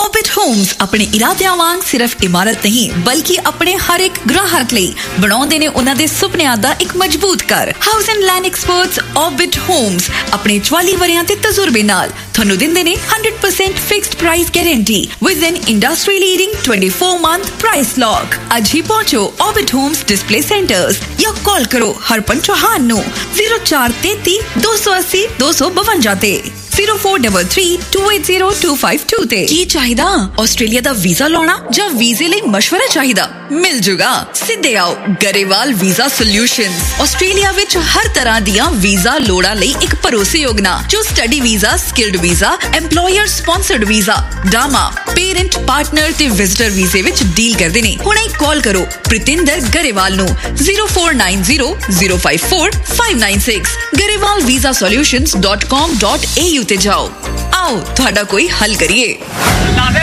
Orbit Holmes अपने इरादियां वांग सिर्फ इमारत नहीं बल्कि अपने हर एक ग्राहक ਲਈ ਬਣਾਉਂਦੇ ਨੇ ਉਹਨਾਂ ਦੇ ਸੁਪਨਿਆਂ ਦਾ ਇੱਕ ਮਜ਼ਬੂਤ ਘਰ। House and land experts orbit homes ਆਪਣੇ 44 ਵਰਿਆਂ ਦੇ ਤਜਰਬੇ ਨਾਲ ਤੁਹਾਨੂੰ ਦਿੰਦੇ ਨੇ 100% fixed price guarantee with N industry leading 24-month price lock. ਅੱਜ ਹੀ ਪਹੁੰਚੋ ऑर्बिट ਹੋਮਸ डिस्प्ले सेंटर्स या कॉल करो हरपन चौहान नो 0433 280 252 ते 0433280252 ते। की चाहिदा ऑस्ट्रेलिया दा वीजा लाना या वीजे ਲਈ ਮਸ਼ਵਰਾ ਚਾਹੀਦਾ ਮਿਲ ਜੂਗਾ। ਸਿੱਧੇ ਆਓ ਗਰੇਵਾਲ ਵੀਜ਼ਾ ਸੋਲਿਊਸ਼ਨਸ। ਆਸਟ੍ਰੇਲੀਆ ਵਿੱਚ ਹਰ ਤਰ੍ਹਾਂ ਦੀਆਂ ਵੀਜ਼ਾ ਲੋੜਾਂ ਲਈ ਇੱਕ ਭਰੋਸੇਯੋਗ ਨਾਂ ਜੋ study visa, skilled visa, EMPLOYER sponsored visa, ਡਾਮਾ, parent, partner ਤੇ ਵਿਜ਼ਟਰ ਵੀਜ਼ੇ ਵਿੱਚ ਡੀਲ ਕਰਦੇ ਨੇ। ਹੁਣੇ ਕਾਲ ਕਰੋ ਪ੍ਰਿਤਿੰਦਰ ਗਰੇਵਾਲ ਨੂੰ 0490054596 garewalvisasolutions.com.au ਤੇ ਜਾਓ। आओ ਤੁਹਾਡਾ ਕੋਈ ਹੱਲ ਕਰੀਏ।